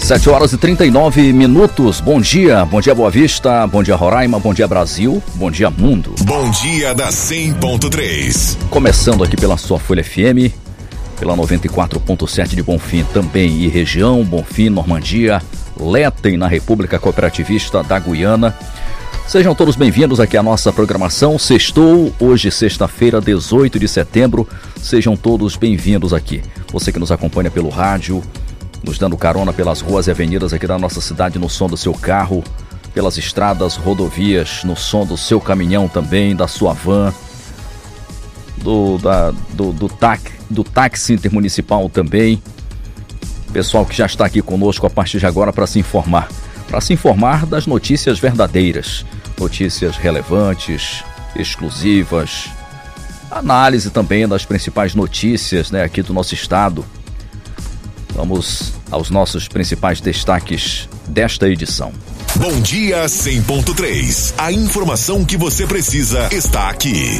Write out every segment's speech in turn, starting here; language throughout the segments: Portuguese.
7h39. Bom dia Boa Vista, bom dia Roraima, bom dia Brasil, bom dia mundo. Bom dia da 100.3. Começando aqui pela sua Folha FM, pela 94.7 de Bonfim também e região, Bonfim, Normandia, Letem na República Cooperativista da Guiana. Sejam todos bem-vindos aqui à nossa programação. Sextou, hoje sexta-feira, 18 de setembro. Sejam todos bem-vindos aqui. Você que nos acompanha pelo rádio, nos dando carona pelas ruas e avenidas aqui da nossa cidade no som do seu carro, pelas estradas, rodovias, no som do seu caminhão também, da sua van, do táxi intermunicipal também. Pessoal que já está aqui conosco a partir de agora para se informar das notícias verdadeiras, notícias relevantes, exclusivas, análise também das principais notícias, aqui do nosso estado. Vamos aos nossos principais destaques desta edição. Bom dia 100.3. A informação que você precisa está aqui.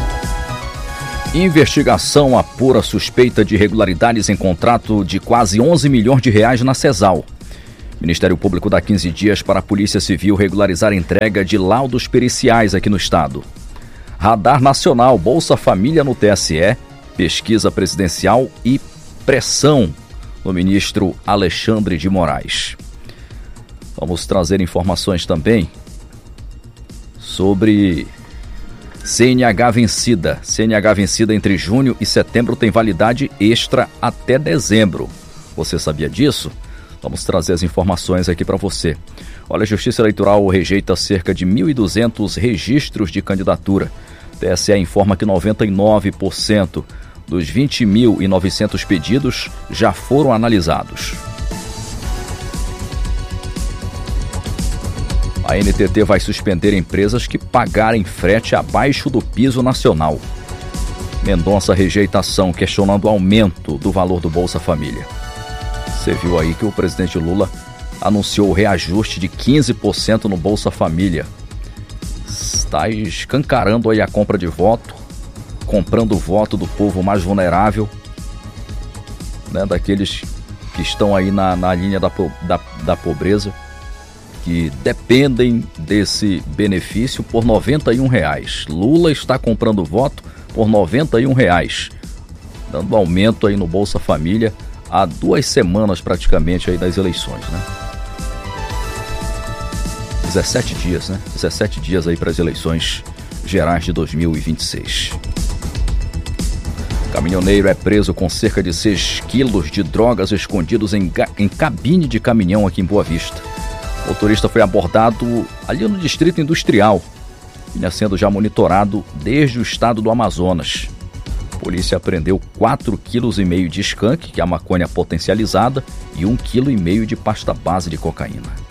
Investigação apura suspeita de irregularidades em contrato de quase 11 milhões de reais na Cesal. Ministério Público dá 15 dias para a Polícia Civil regularizar a entrega de laudos periciais aqui no estado. Radar Nacional, Bolsa Família no TSE, pesquisa presidencial e pressão no ministro Alexandre de Moraes. Vamos trazer informações também sobre CNH vencida. CNH vencida entre junho e setembro tem validade extra até dezembro. Você sabia disso? Vamos trazer as informações aqui para você. Olha, a Justiça Eleitoral rejeita cerca de 1.200 registros de candidatura. TSE informa que 99% dos 20.900 pedidos já foram analisados. A NTT vai suspender empresas que pagarem frete abaixo do piso nacional. Mendonça rejeita ação questionando o aumento do valor do Bolsa Família. Você viu aí que o presidente Lula anunciou o reajuste de 15% no Bolsa Família. Está escancarando aí a compra de voto, comprando o voto do povo mais vulnerável, daqueles que estão aí na linha da pobreza, que dependem desse benefício por R$ 91. Lula está comprando voto por R$ 91, dando aumento aí no Bolsa Família há 2 semanas praticamente aí das eleições, 17 dias, 17 dias aí para as eleições gerais de 2026. Caminhoneiro é preso com cerca de 6 quilos de drogas escondidos em cabine de caminhão aqui em Boa Vista. O motorista foi abordado ali no Distrito Industrial, vinha sendo já monitorado desde o estado do Amazonas. A polícia apreendeu 4,5 kg de skunk, que é a maconha potencializada, e 1,5 kg de pasta base de cocaína.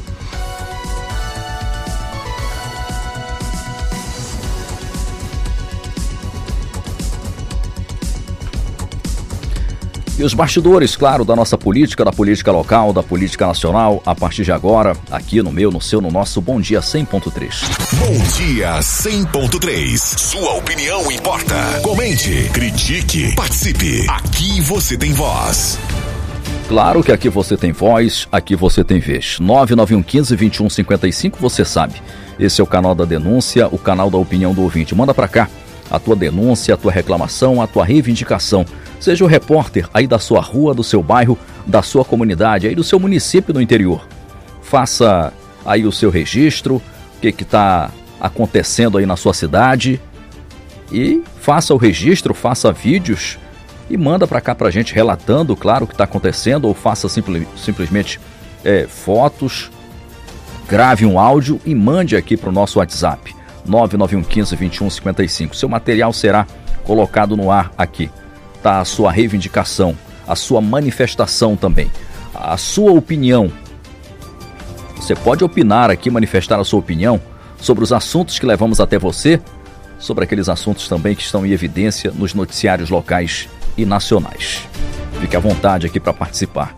E os bastidores, claro, da nossa política, da política local, da política nacional, a partir de agora, aqui no meu, no seu, no nosso Bom Dia 100.3. Bom dia 100.3. Sua opinião importa. Comente, critique, participe. Aqui você tem voz. Claro que aqui você tem voz, aqui você tem vez. 99115-2155, você sabe. Esse é o canal da denúncia, o canal da opinião do ouvinte. Manda pra cá a tua denúncia, a tua reclamação, a tua reivindicação. Seja o repórter aí da sua rua, do seu bairro, da sua comunidade, aí do seu município no interior. Faça aí o seu registro, o que está acontecendo aí na sua cidade. E faça o registro, faça vídeos e manda para cá pra gente relatando, claro, o que está acontecendo, ou faça simplesmente fotos, grave um áudio e mande aqui para o nosso WhatsApp, 99115-2155. Seu material será colocado no ar aqui. Tá a sua reivindicação, a sua manifestação também, a sua opinião. Você pode opinar aqui, manifestar a sua opinião sobre os assuntos que levamos até você, sobre aqueles assuntos também que estão em evidência nos noticiários locais e nacionais. Fique à vontade aqui para participar.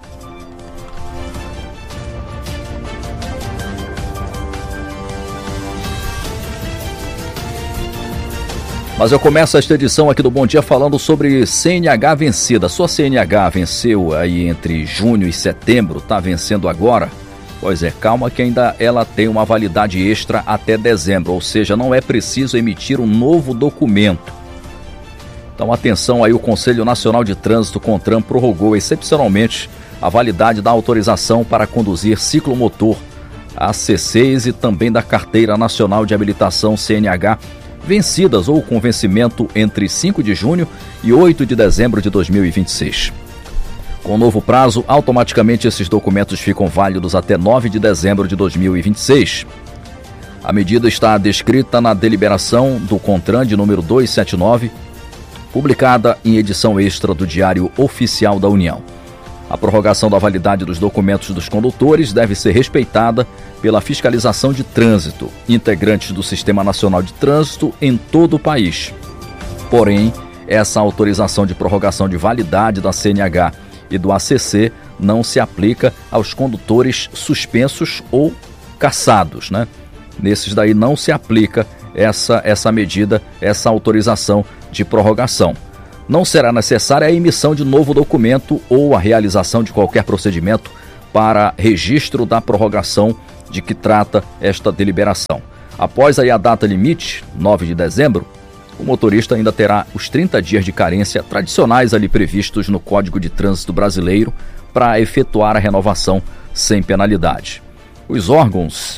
Mas eu começo esta edição aqui do Bom Dia falando sobre CNH vencida. Sua CNH venceu aí entre junho e setembro, está vencendo agora? Pois é, calma que ainda ela tem uma validade extra até dezembro, ou seja, não é preciso emitir um novo documento. Então atenção aí, o Conselho Nacional de Trânsito, CONTRAN, prorrogou excepcionalmente a validade da autorização para conduzir ciclomotor AC6 e também da Carteira Nacional de Habilitação CNH, vencidas ou com vencimento entre 5 de junho e 8 de dezembro de 2026. Com o novo prazo, automaticamente esses documentos ficam válidos até 9 de dezembro de 2026. A medida está descrita na deliberação do CONTRAN de número 279, publicada em edição extra do Diário Oficial da União. A prorrogação da validade dos documentos dos condutores deve ser respeitada pela fiscalização de trânsito, integrantes do Sistema Nacional de Trânsito em todo o país. Porém, essa autorização de prorrogação de validade da CNH e do ACC não se aplica aos condutores suspensos ou cassados, né? Nesses daí não se aplica essa medida, essa autorização de prorrogação. Não será necessária a emissão de novo documento ou a realização de qualquer procedimento para registro da prorrogação de que trata esta deliberação. Após aí a data limite, 9 de dezembro, o motorista ainda terá os 30 dias de carência tradicionais ali previstos no Código de Trânsito Brasileiro para efetuar a renovação sem penalidade. Os órgãos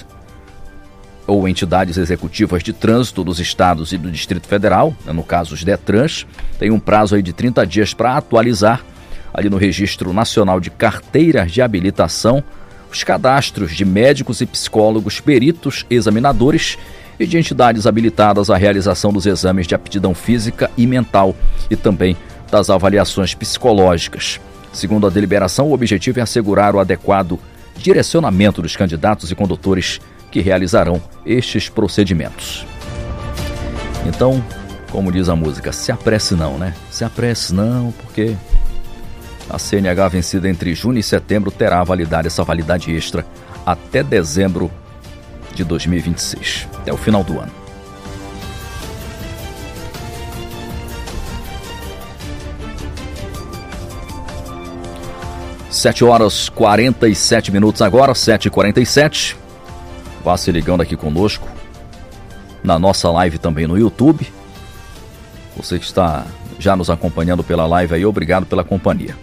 ou entidades executivas de trânsito dos estados e do Distrito Federal, no caso os DETRANs, tem um prazo aí de 30 dias para atualizar ali no Registro Nacional de Carteiras de Habilitação os cadastros de médicos e psicólogos, peritos, examinadores e de entidades habilitadas à realização dos exames de aptidão física e mental e também das avaliações psicológicas. Segundo a deliberação, o objetivo é assegurar o adequado direcionamento dos candidatos e condutores que realizarão estes procedimentos. Então, como diz a música, se apresse não, né? Se apresse não, porque a CNH vencida entre junho e setembro terá essa validade extra até dezembro de 2026, até o final do ano. Sete horas 47 minutos agora, 7h47. Vá se ligando aqui conosco na nossa live também no YouTube. Você que está já nos acompanhando pela live aí, obrigado pela companhia.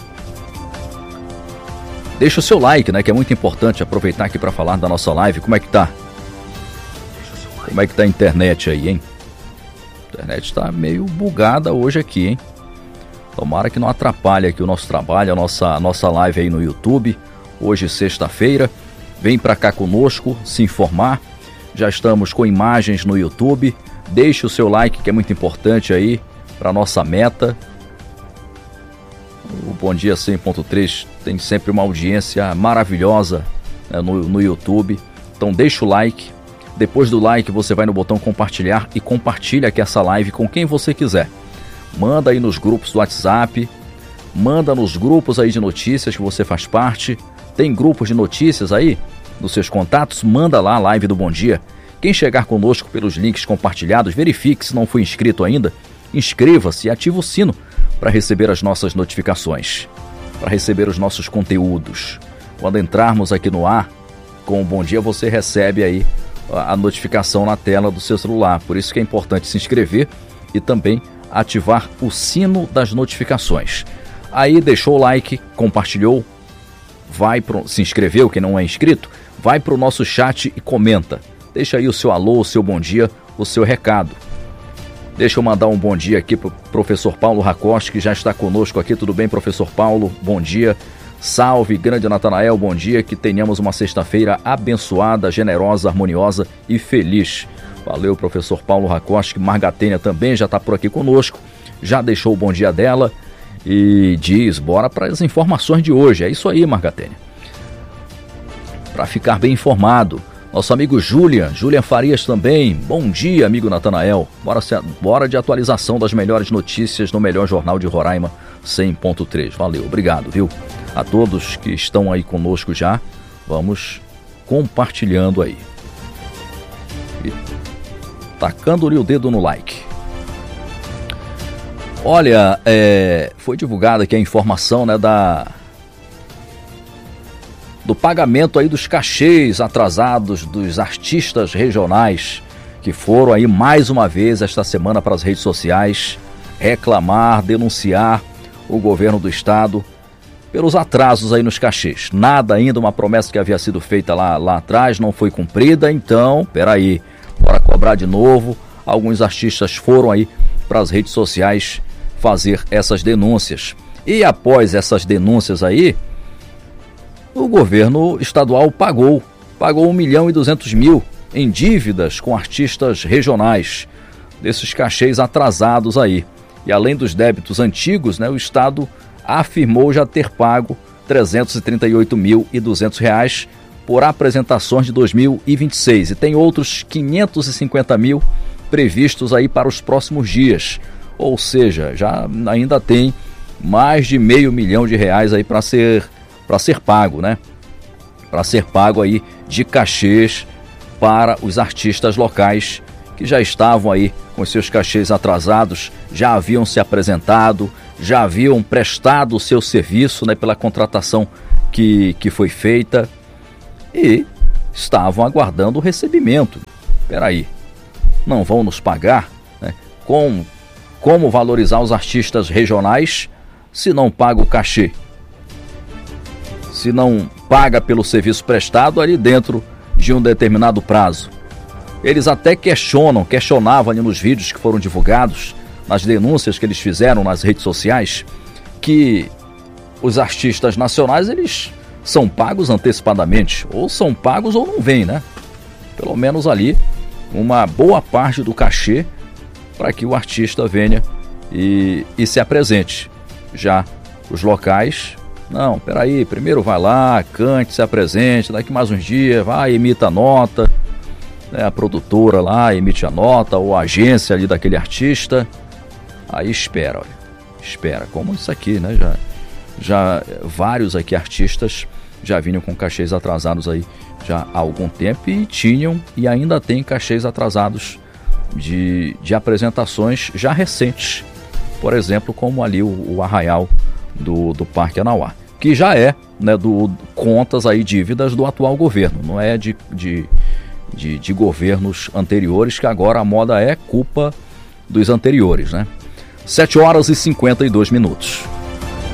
Deixa o seu like, né, que é muito importante. Aproveitar aqui para falar da nossa live. Como é que tá? Como é que tá a internet aí, hein? A internet está meio bugada hoje aqui, hein? Tomara que não atrapalhe aqui o nosso trabalho, a nossa live aí no YouTube. Hoje, sexta-feira. Vem para cá conosco, se informar. Já estamos com imagens no YouTube. Deixe o seu like, que é muito importante aí para a nossa meta. O Bom Dia 100.3 tem sempre uma audiência maravilhosa, né, no YouTube. Então deixa o like. Depois do like você vai no botão compartilhar e compartilha aqui essa live com quem você quiser. Manda aí nos grupos do WhatsApp. Manda nos grupos aí de notícias que você faz parte. Tem grupos de notícias aí nos seus contatos? Manda lá a live do Bom Dia. Quem chegar conosco pelos links compartilhados, verifique se não foi inscrito ainda. Inscreva-se e ative o sino para receber as nossas notificações, para receber os nossos conteúdos. Quando entrarmos aqui no ar com o Bom Dia, você recebe aí a notificação na tela do seu celular. Por isso que é importante se inscrever e também ativar o sino das notificações. Aí deixou o like, compartilhou, se inscreveu, quem não é inscrito, vai para o nosso chat e comenta. Deixa aí o seu alô, o seu bom dia, o seu recado. Deixa eu mandar um bom dia aqui para o professor Paulo Racoste, que já está conosco aqui. Tudo bem, professor Paulo? Bom dia. Salve, grande Natanael, bom dia. Que tenhamos uma sexta-feira abençoada, generosa, harmoniosa e feliz. Valeu, professor Paulo Racoste. Margatênia também já está por aqui conosco. Já deixou o bom dia dela. E diz, bora para as informações de hoje. É isso aí, Margatênia. Para ficar bem informado, nosso amigo Julian Farias também. Bom dia, amigo Natanael. Bora de atualização das melhores notícias no melhor jornal de Roraima, 100.3. Valeu, obrigado, viu? A todos que estão aí conosco já, vamos compartilhando aí. E tacando-lhe o dedo no like. Olha, foi divulgada aqui a informação, né, do pagamento aí dos cachês atrasados dos artistas regionais que foram aí mais uma vez esta semana para as redes sociais reclamar, denunciar o governo do estado pelos atrasos aí nos cachês. Nada ainda, uma promessa que havia sido feita lá atrás não foi cumprida, então, peraí, bora cobrar de novo. Alguns artistas foram aí para as redes sociais fazer essas denúncias. E após essas denúncias aí, o governo estadual pagou 1.200.000 em dívidas com artistas regionais, desses cachês atrasados aí. E além dos débitos antigos, né, o estado afirmou já ter pago R$ 338.200 por apresentações de 2026 e tem outros 550.000 previstos aí para os próximos dias. Ou seja, já ainda tem mais de R$500 mil aí para ser pago, né? Para ser pago aí de cachês para os artistas locais que já estavam aí com seus cachês atrasados, já haviam se apresentado, já haviam prestado o seu serviço, né, pela contratação que foi feita e estavam aguardando o recebimento. Peraí, não vão nos pagar, né? Como valorizar os artistas regionais se não paga o cachê? Se não paga pelo serviço prestado ali dentro de um determinado prazo. Eles até questionavam ali nos vídeos que foram divulgados, nas denúncias que eles fizeram nas redes sociais, que os artistas nacionais, eles são pagos antecipadamente, ou são pagos ou não vêm, né? Pelo menos ali, uma boa parte do cachê para que o artista venha e se apresente. Já os locais, não, peraí, primeiro vai lá, cante, se apresente, daqui mais uns dias, vai, emita a nota, né, a produtora lá emite a nota, ou a agência ali daquele artista, aí espera, como isso aqui, né, já vários aqui artistas já vinham com cachês atrasados aí já há algum tempo e tinham e ainda tem cachês atrasados de apresentações já recentes, por exemplo, como ali o Arraial do Parque Anauá, que já é, né, contas aí, dívidas do atual governo, não é de governos anteriores, que agora a moda é culpa dos anteriores, né? 7 horas e 52 minutos.